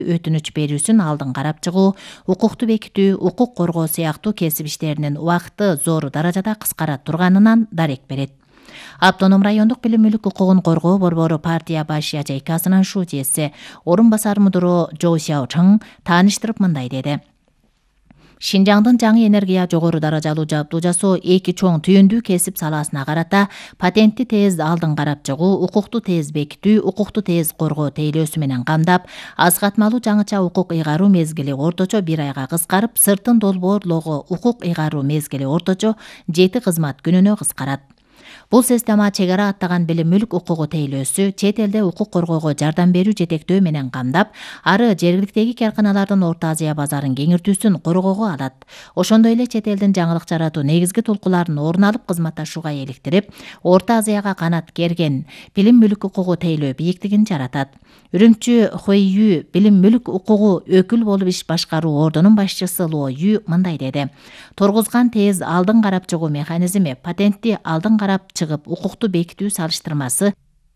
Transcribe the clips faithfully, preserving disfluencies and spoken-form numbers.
өтүнүч берүүсүн алдын карап чыгуу, укукту бекитүү, укук коргоо сыяктуу кесип иштеринин убакыты зор даражада кыскара турганынан дарек берет. Автоном райондук билим мүлк укугун коргоо борбору партия баш ячейкасынын шуудиеси орун басар мудуру Жо Сяочың тааныштырып мындай деди. Шинжаңдын жаңы энергия жогору даражалуу жабдуу жасоо эки чоң түйүндүү кесип салаасына карата патентти тез алдын карап чыгуу, укукту тез бекитүү, укукту тез коргоо тейлөөсү менен камдап, аз катмалуу жаңыча укук ыйгаруу мезгили орточо бир айга кыскарып, сыртын долбоорлоого укук ыйгаруу мезгили орточо жети кызмат күнүнө кыскарат. Бул система чек ара аттаган билим мүлк укугу тейлөөсү, чет элде укук коргоого жардам берүү жетектөө менен камдап, ары жергиликтеги карканалардын Орто Азия базарын кеңиртүүсүн коргоого алат. Ошондой эле чет элдин жаңылык жаратуу негизги толкуларын орун алып кызматташууга эликтирип, Орто Азияга канат керген билим мүлк укугу тейлөө бийиктигин жаратат. Үрүмчү Хуэйю билим мүлк укугу өкүл болуп иш башкаруу ордунун башчысы Ло Ю мындай деди. Торгузган тез алдын карап чыгуу механизми, патентти алдын карап чыгып укукту бекитүү салыштырмасы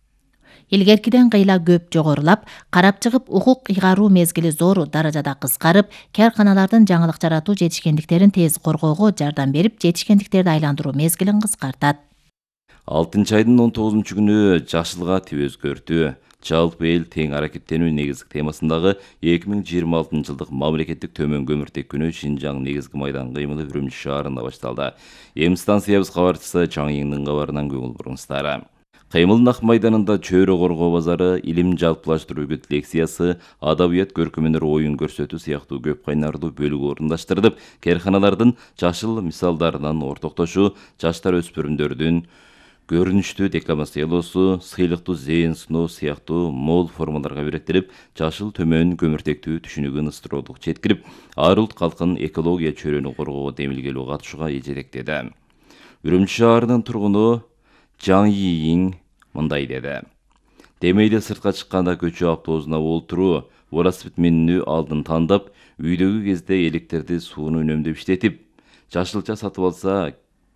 илгеркиден кыйла көп жогорулап, карап чыгып укук ыйгаруу мезгили зор даражада кыскарып, карканалардын жаңылык жаратуу жетишкендиктерин тез коргоого жардам берип, жетишкендиктерди айландыруу мезгилин кыскартат. алтынчы айдын он тогузунчу күнү жашылга тип өзгөртүү. Жалпы эл тең аракеттенүү негизги темасындагы эки миң жыйырма алтынчы жылдык мамлекеттик төмөн көмүртек күнү Шинжаң негизги майдан кыймылы Үрүмчү шаарында башталды. Эми станциябыз кабарчысы Чаң Ийиңдин кабарынан көңүл буруңуздар. Кыймылдын ак майданында чөйрө коргоо базары, илим жалпылаштыруу үгүт лекциясы, адабият көркөмөнөр оюн көрсөтүү сыяктуу көп кайнардуу бөлүгү орундаштырылып, карканалардын жашыл мисалдарынан ортоктошуу, жаштар өспүрүмдөрдүн көрүнүштүү декламациялоосу, сыйлыктуу зээн сыноо сыяктуу мол формаларга бириктирип, жашыл төмөн көмүртектүү түшүнүгүн ыстыроодук жеткирип, ар улт калкын экология чөйрөнү коргоого демилгелүү катышууга жетектеди. Үрүмчү шаарынын тургуну Чаң Ийиң мындай деди. Демейде сыртка чыкканда көчө автобусуна олтуруу, велосипед минүү алдын тандап, үйдөгү кезде электерди сууну үнөмдөп иштетип, жашылча сатып алса,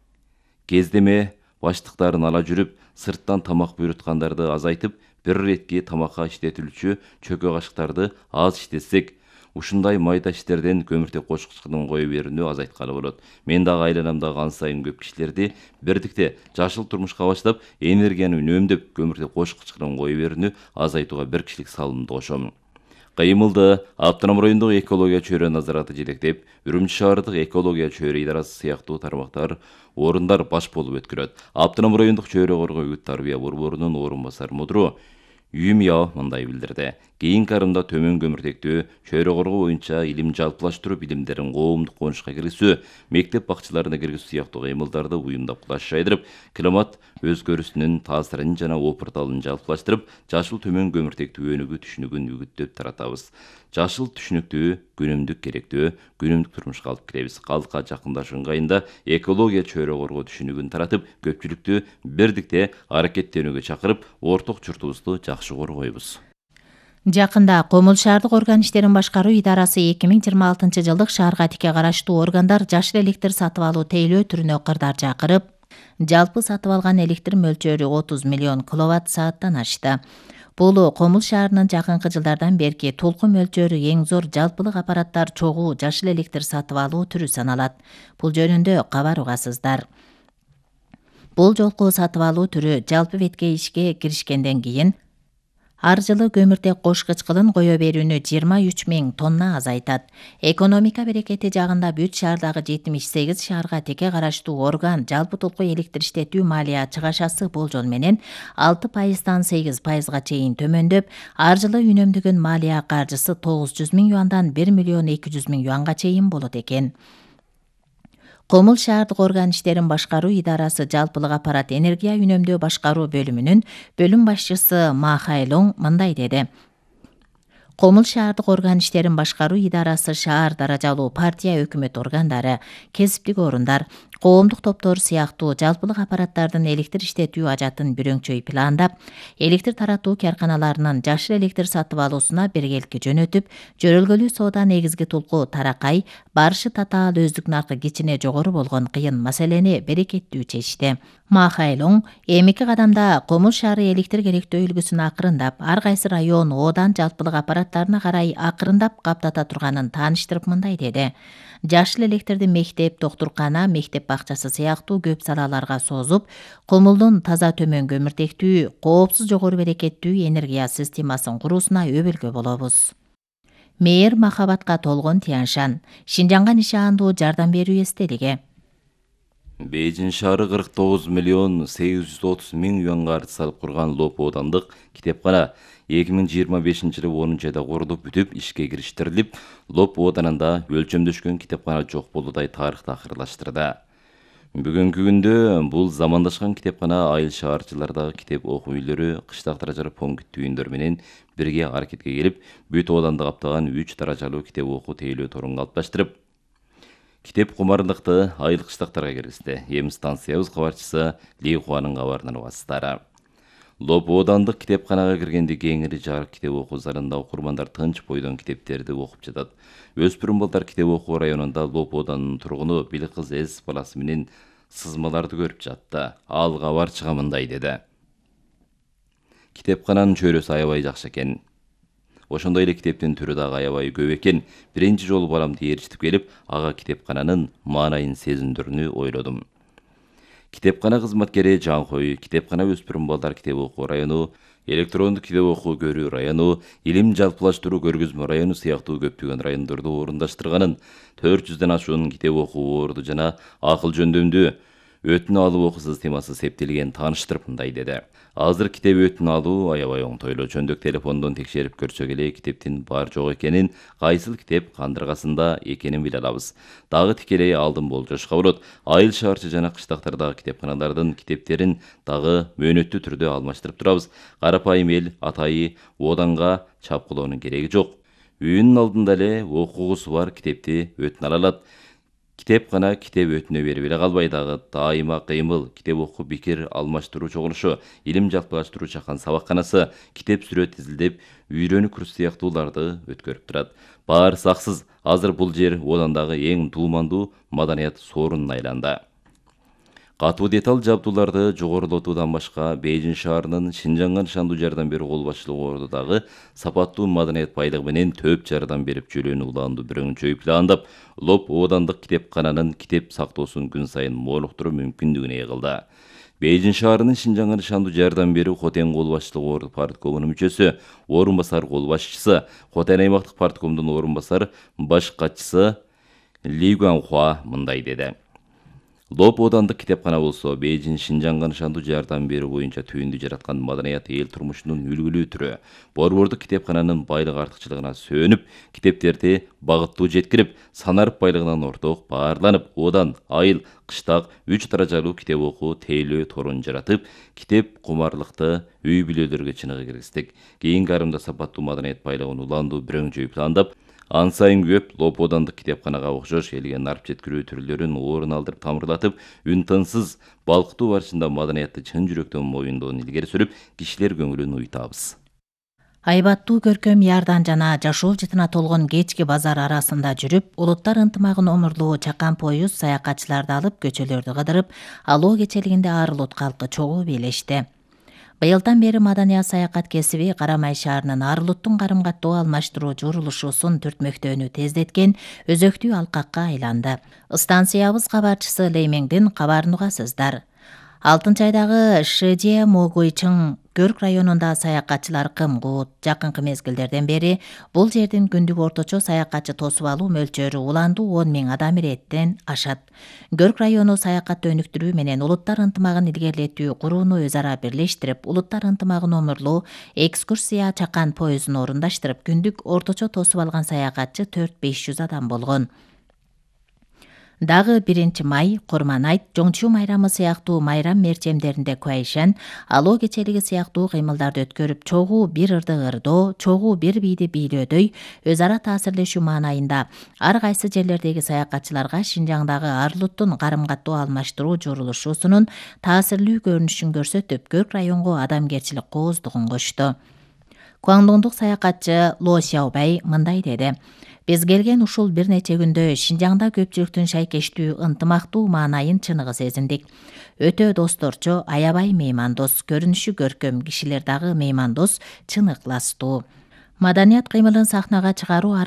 кездеме баштыктарын ала жүрүп, сырттан тамак буйруткандарды азайтып, бир иретке тамакка иштетилүүчү чөкө кашыктарды аз иштетсек, ушундай майда иштерден көмүртек кошкучунун кое берүүнү азайтканы болот. Мен дагы айланамдагы ан сайын көп кишилерди бирдикте жашыл турмушка баштап, энергияны үнөмдөп, көмүртек кошкучунун кое берүүнү азайтууга бир кишилик салымды кошом. Кыймылды автоном райондук экология чөйрө назараты жетектеп, Үрүмчү шаардык экология чөйрө идарасы сыяктуу тармактар орундар баш болуп өткөрөт. Автоном райондук чөйрө коргоо үгүт тарбия борборунун орун басар мудуру Юмяо мындай билдирди. Кийинки арымда төмөн көмүртектүү чөйрө коргоо боюнча илим жалпылаштыруу билимдерин коомдук конушка киргизүү, мектеп бакчаларына киргизүү сыяктуу кыймылдарды уюмдап кулаш жайдырып, климат өзгөрүүсүнүн таасирин жана опурталын жалпылаштырып, жашыл төмөн көмүртектүү өнүгүү түшүнүгүн үгүттөп таратабыз. Жашыл түшүнүктүү күнүмдүк керектөө, күнүмдүк турмушка алып киребиз. Калкка жакындашуу ыңгайында экология чөйрө коргоо түшүнүгүн таратып, көпчүлүктү бирдикте аракеттенүүгө чакырып, орток журтубузду жакшы коргойбуз. Жакында Комул шаардык орган иштерин башкаруу идарасы эки миң жыйырма алтынчы жылдык шаарга тике караштуу органдар жашыл электр сатып алуу тейлөө түрүнө кырдаар чакырып, жалпы сатып алган электр мөлчөрү отуз миллион киловатт сааттан ашты. Бул Комул шаарынын жакынкы жылдардан берки толку мөлчөрү эң зор жалпылык аппараттар чогуу жашыл электр сатып алуу түрү саналат. Бул жөнүндө кабар угасыздар. Бул жолку сатып алуу түрү жалпы бетке ишке киришкенден кийин ар жылы көмүртек кошкуч кылын кое берүүнү жыйырма үч миң тонна азайтат. Экономика берекети жагында бүт шаардагы жетимиш сегиз шаарга теке караштуу орган жалпы толку электр иштетүү малия чыгашасы болжол менен алты пайыздан сегиз пайызга чейин төмөндөп, ар жылы үнөмдөгөн малия каржысы тогуз жүз миң юандан бир миллион эки жүз миң юанга чейин болот экен. Комул шаардык орган иштерин башкаруу идарасы жалпылык аппарат энергия үнөмдөө башкаруу бөлүмүнүн бөлүм башчысы Ма Хайлоң мындай деди. Комул шаардык орган иштерин башкаруу идарасы шаар даражалуу партия өкмөт органдары, кесиптик орундар, коомдук топтор сыяктуу жалпылык аппараттардын электр иштетүү ажатын бүрөңчөй пландап, электр таратуу карканаларынын жашыл электр сатып алуусуна биргеликке жөнөтүп, жөрөлгөлүү соода негизги тулку таракай, барышы татаал өздүк наркы кичине жогору болгон кыйын маселени берекеттүү чечти. Махайлоң эми эки кадамда Комуз шаары электр керектөө үлгүсүн акырындап, ар кайсы район оодан жалпылык аппараттарына карай акырындап каптата турганын тааныштырып мындай деди. Жашыл электрди мектеп, доктуркана, мектеп бакчасы сыяктуу көп салаларга созуп, комулдун таза төмөн көмүртектүү, коопсуз жогору берекеттүү энергия системасын куруусуна өбөлгө болобуз. Мээр махабатка толгон Тяншан, Шинжаңга нишаандуу жардам берүү эстелиги. Бейжин шаары кырк тогуз миллион сегиз жүз отуз миң юанга арыз салып курган Лоп оодандык китепкана эки миң жыйырма бешинчи жылы онунчу айда курулуп бүтүп ишке кириштирилип, Лоп ооданында өлчөмдөшкөн китепкана жок болуудай тарыхты акырлаштырды. Бүгүнкү күндө бул замандашкан китепкана айыл шаарчылардагы китеп окуу үйлөрү, кыштак даражалуу пункт түйүндөр менен бирге аракетке келип, бүт ооданды каптаган үч даражалуу китеп окуу тейлөө торун калыпташтырып, китеп кумарлыкты айыл кыштактарга киргизди. Эми станциябыз кабарчысы Ли Хуанын кабарынан угасыздар. Лоп оодандык китепканага киргенде кеңири жарык китеп окуу залында окурмандар тынч бойдон китептерди окуп жатат. Өспүрүм балдар китеп окуу районунда Лоп ооданынын тургуну Билкыз Эс баласы менен сызмаларды көрүп жатты. Ал кабарчыга мындай деди. Китепкананын чөйрөсү аябай жакшы экен. Ошондой эле китептин түрү дагы аябай көп экен. Биринчи жолу баламды ээрчитип келип, ага китепкананын маанайын сезиндирүүнү ойлодум. Китепкана кызматкери Жанхой, китепкана өспүрүм балдар китеп окуу району, электрондук китеп окуу көрүү району, илим жалпылаштыруу көргөзмө району сыяктуу көптөгөн райондорду орундаштырганын, төрт жүздөн ашуун китеп окуу орду жана акыл жөндөмдүү өтүн алуу окуу системасы септелген тааныштырып мындай деди. Азыр китеп өтүн алуу аябай оңтойлуу. Жөндөк телефондон текшерип көрсөк эле китептин бар жок экенин, кайсыл китеп кандыргасында экенин биле алабыз. Дагы тикелей алдын болжошко болот. Айыл шаарчы жана кыштактардагы китепканалардын китептерин дагы мөөнөттүү түрдө алмаштырып турабыз. Карапайым эл атайы ооданга чапкылоонун кереги жок. Үйүнүн алдында эле окугусу бар китепти өтүн ала алат. Китепкана китеп өтүнө берип эле калбай, дагы дайыма кыймыл, китеп окуу пикир алмаштыруу чогулушу, илим жалпылаштыруу чакан сабакканасы, китеп сүрөт изилдеп, үйрөнүү курс сыяктууларды өткөрүп турат. Баары саксыз, азыр бул жер оодандагы эң туумандуу маданият соорунуна айланды. Катуу деталь жабдууларды жогорулатуудан башка Бейжин шаарынын Шинжаңга нышандуу жардам берүү кол башчылыгы ордудагы сапаттуу маданият байлыгы менен төп жардам берип жүрүүнү улаандуу бүрөңчөй пландап, Лоп оодандык китепкананын китеп сактоосун күн сайын молуктуруу мүмкүндүгүн ээ кылды. Бейжин шаарынын Шинжаңга нышандуу жардам берүү Хотен кол башчылыгы орду парткомунун мүчөсү, орун басар кол башчысы, Хотен аймактык парткомдун орун басар баш катчысы Ли Гуанхуа мындай деди. Лоп оодандык китепкана болсо Бейжин Шинжаңга нышандуу жардам берүү боюнча түйүндү жараткан маданият эл турмушунун үлгүлүү түрү. Борбордук китепкананын байлык артыкчылыгына сөнүп, китептерди багыттуу жеткирип, санарып байлыгынан орток баарланып, оодан айыл, кыштак үч даражалуу китеп окуу тейлөө торун жаратып, китеп кумарлыкты үй бүлөлөргө чыныгы киргиздик. Кийинки арымда сапаттуу маданият байлыгын улаандуу бүрөңчөй пландап, ан сайын көп Лоп оодандык китепканага окшош элге нарп жеткирүү түрлөрүн орун алдырып тамырлатып, үн тынсыз балкытуу барышында маданиятты чын жүрөктөн моюндоонун илгери сүрүп, кишилер көңүлүн уйтабыз. Айбаттуу көркөм ярдан жана жашоо жытына толгон кечки базар арасында жүрүп, улуттар ынтымагын омурлуу чакан поюз саякатчыларды алып көчөлөрдү кыдырып, алоо кечелигинде ар улут калкы чогуу бийлешти. Быйылдан бери маданият саякат кесиби Карамай шаарынын ар улуттун карым каттоо алмаштыруу журулушусун түртмөктөөнү тездеткен өзөктүү алкакка айланды. Станциябыз кабарчысы Леймеңдин кабарын угасыздар. алтынчы айдагы Шэдже Могуйчың Көрк районунда саякатчылар кым-кут. Жакынкы мезгилдерден бери бул жердин күндүк орточо саякатчы тосуп алуу мөлчөрү улаандуу он миң адам иреттен ашат. Көрк району саякатты өнүктүрүү менен улуттар ынтымагын илгерилетүү курууну өз ара бирлештирип, улуттар ынтымагын омурлуу экскурсия чакан поюзун орундаштырып, күндүк орточо тосуп алган саякатчы төрт беш жүз адам болгон. Дагы биринчи май, Курман айт, Жоңчу майрамы сыяктуу майрам мерчемдеринде куайшан, алоо кечелиги сыяктуу кыймылдарды өткөрүп, чогуу бир ырды ырдоо, чогуу бир бийди бийлөөдөй өз ара таасирлешүү маанайында ар кайсы жерлердеги саякатчыларга Шинжаңдагы Арлуттун карым каттоо алмаштыруу журулушуусунун таасирлүү көрүнүшүн көрсөтүп, Көрк районго адамгерчилик кооздугун кошту. Гуандоңдук саякатчы Ло Сяобай мындай деди: Биз келген ушул бир нече күндө Шинжаңда көпчүлүктүн шайкештүү, ынтымактуу маанайын чыныгы сезиндик. Өтө досторчо, аябай меймандос, көрүнүшү көркөм, кишилер дагы меймандос, чын ыкластуу. Маданият кыймылын сахнага чыгаруу